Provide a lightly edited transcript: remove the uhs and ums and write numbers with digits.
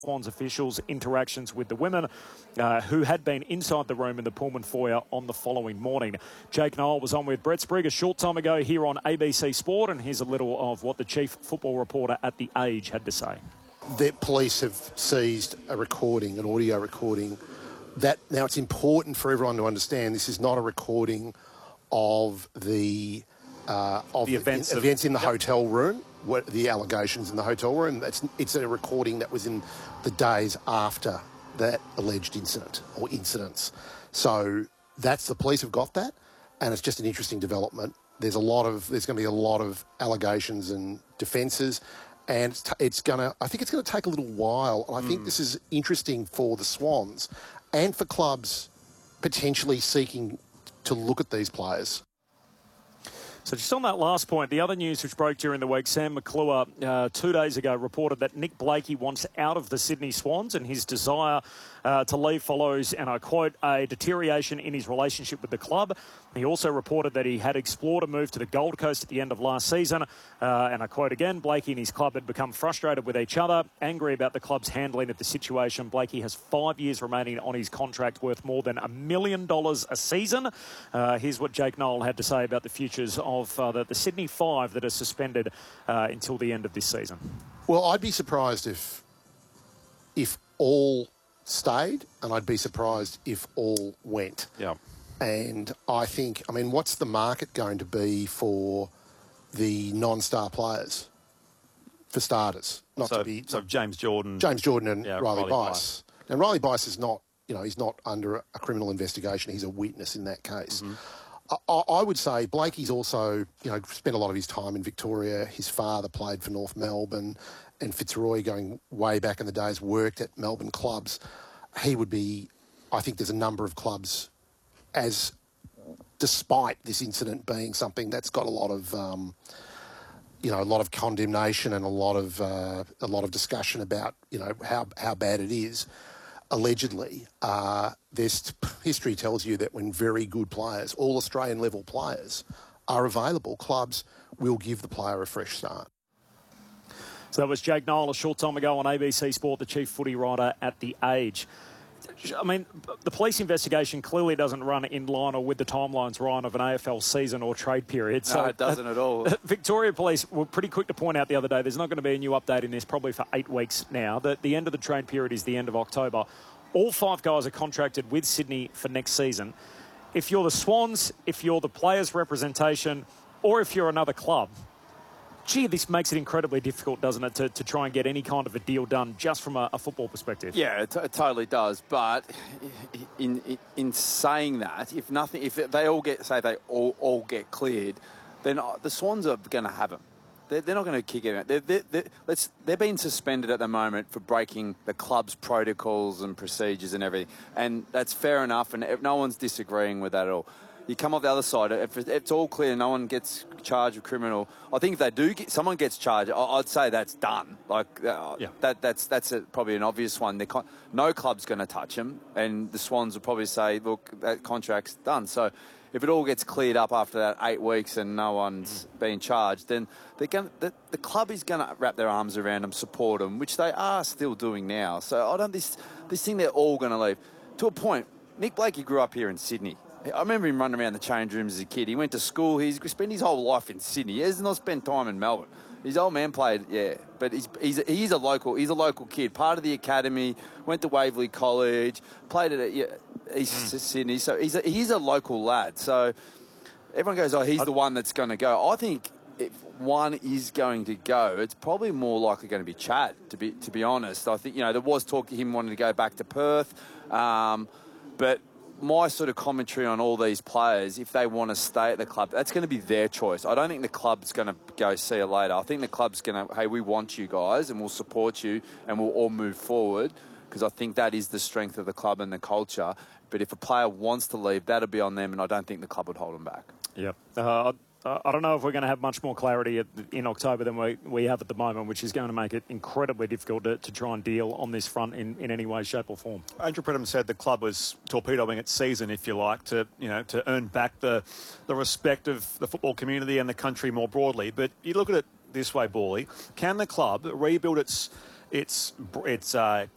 Swans officials' interactions with the women who had been inside the room in the Pullman foyer on the following morning. Jake Noel was on with Brett Sprigg a short time ago here on ABC Sport, and here's a little of what the chief football reporter at The Age had to say. The police have seized a recording, an audio recording. Now it's important for everyone to understand this is not a recording of the events in the hotel room, the allegations in the hotel room. It's a recording that was in the days after that alleged incident or incidents. So the police have got that, and it's just an interesting development. There's going to be a lot of allegations and defences, and I think it's going to take a little while. And I think this is interesting for the Swans and for clubs potentially seeking to look at these players. So just on that last point, the other news which broke during the week, Sam McClure 2 days ago reported that Nick Blakey wants out of the Sydney Swans, and his desire to leave follows, and I quote, a deterioration in his relationship with the club. He also reported that he had explored a move to the Gold Coast at the end of last season, and I quote again, Blakey and his club had become frustrated with each other, angry about the club's handling of the situation. Blakey has 5 years remaining on his contract worth more than $1 million a season. Here's what Jake Noel had to say about the futures of the Sydney Five that are suspended until the end of this season. Well, I'd be surprised if all stayed, and I'd be surprised if all went. Yeah. And I mean, what's the market going to be for the non-star players? For starters, James Jordan and Riley Bice. Now, Riley Bice is not, he's not under a criminal investigation. He's a witness in that case. Mm-hmm. I would say Blakey's also, spent a lot of his time in Victoria. His father played for North Melbourne, and Fitzroy, going way back in the days, worked at Melbourne clubs. He would be, I think there's a number of clubs, despite this incident being something that's got a lot of, a lot of condemnation and a lot of discussion about, how bad it is. Allegedly, history tells you that when very good players, all Australian level players, are available, clubs will give the player a fresh start. So that was Jake Noel a short time ago on ABC Sport, the chief footy writer at The Age. I mean, the police investigation clearly doesn't run in line or with the timelines, Ryan, of an AFL season or trade period. No, it doesn't at all. Victoria Police were pretty quick to point out the other day there's not going to be a new update in this probably for 8 weeks now. That the end of the trade period is the end of October. All 5 guys are contracted with Sydney for next season. If you're the Swans, if you're the players' representation, or if you're another club, gee, this makes it incredibly difficult, doesn't it, to try and get any kind of a deal done just from a football perspective? Yeah, it totally does. But in saying that, if they all get cleared, then the Swans are going to have them. They're not going to kick it out. They're being suspended at the moment for breaking the club's protocols and procedures and everything, and that's fair enough. And no one's disagreeing with that at all. You come off the other side, if it's all clear, no one gets charged with criminal. I think if they do someone gets charged, I'd say that's done. That's probably an obvious one. No club's going to touch them, and the Swans will probably say, look, that contract's done. So if it all gets cleared up after that 8 weeks and no one's being charged, then the club is going to wrap their arms around them, support them, which they are still doing now. So this thing they're all going to leave. To a point, Nick Blakey grew up here in Sydney. I remember him running around the change rooms as a kid. He went to school. He's spent his whole life in Sydney. He has not spent time in Melbourne. His old man played, but he's a local kid, part of the academy, went to Waverley College, played at East Sydney. So he's a local lad. So everyone goes, oh, he's the one that's going to go. I think if one is going to go, it's probably more likely going to be Chad, to be honest. I think, there was talk of him wanting to go back to Perth, but my sort of commentary on all these players, if they want to stay at the club, that's going to be their choice. I don't think the club's going to go, see you later. I think the club's going to, hey, we want you guys and we'll support you and we'll all move forward, because I think that is the strength of the club and the culture. But if a player wants to leave, that'll be on them, and I don't think the club would hold them back. Yep. I don't know if we're going to have much more clarity in October than we have at the moment, which is going to make it incredibly difficult to try and deal on this front in any way, shape or form. Andrew Pridham said the club was torpedoing its season, if you like, to earn back the respect of the football community and the country more broadly. But you look at it this way, Bally, can the club rebuild its